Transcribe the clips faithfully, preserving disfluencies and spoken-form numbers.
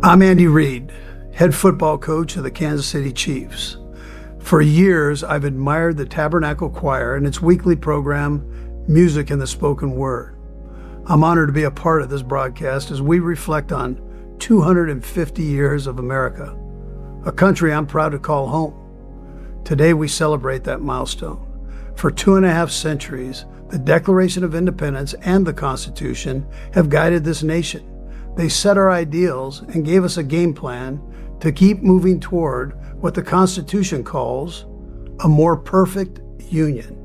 I'm Andy Reid, head football coach of the Kansas City Chiefs. For years, I've admired the Tabernacle Choir and its weekly program, Music in the Spoken Word. I'm honored to be a part of this broadcast as we reflect on two hundred fifty years of America, a country I'm proud to call home. Today, we celebrate that milestone. For two and a half centuries, the Declaration of Independence and the Constitution have guided this nation. They set our ideals and gave us a game plan to keep moving toward what the Constitution calls a more perfect union.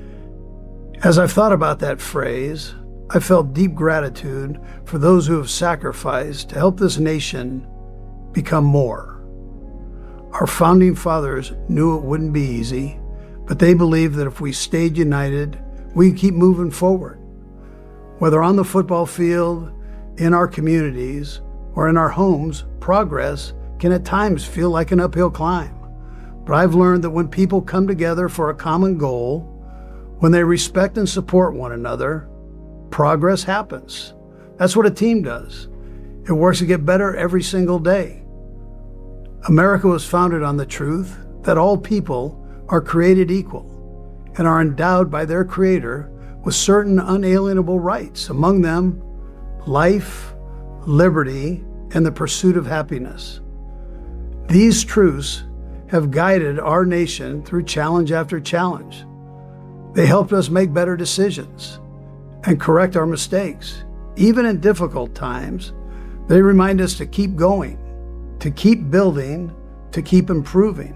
As I've thought about that phrase, I felt deep gratitude for those who have sacrificed to help this nation become more. Our founding fathers knew it wouldn't be easy, but they believed that if we stayed united, we'd keep moving forward. Whether on the football field, in our communities, or in our homes, progress can at times feel like an uphill climb. But I've learned that when people come together for a common goal, when they respect and support one another, progress happens. That's what a team does. It works to get better every single day. America was founded on the truth that all people are created equal and are endowed by their Creator with certain unalienable rights, among them life, liberty, and the pursuit of happiness. These truths have guided our nation through challenge after challenge. They helped us make better decisions and correct our mistakes. Even in difficult times, they remind us to keep going, to keep building, to keep improving.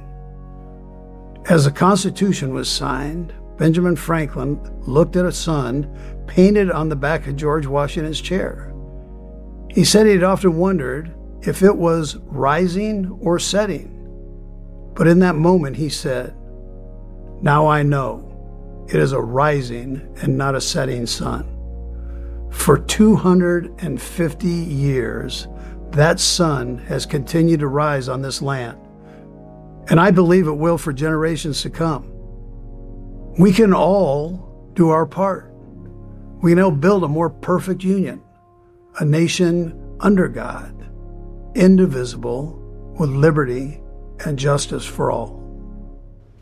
As the Constitution was signed, Benjamin Franklin looked at a sun painted on the back of George Washington's chair. He said he'd often wondered if it was rising or setting. But in that moment, he said, "Now I know it is a rising and not a setting sun." For two hundred fifty years, that sun has continued to rise on this land, and I believe it will for generations to come. We can all do our part. We can help build a more perfect union, a nation under God, indivisible, with liberty and justice for all.